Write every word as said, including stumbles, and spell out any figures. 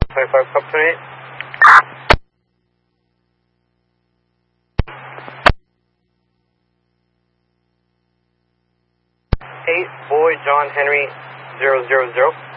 twenty-five, Cup twenty-eight. eight, Boy John Henry, zero zero zero.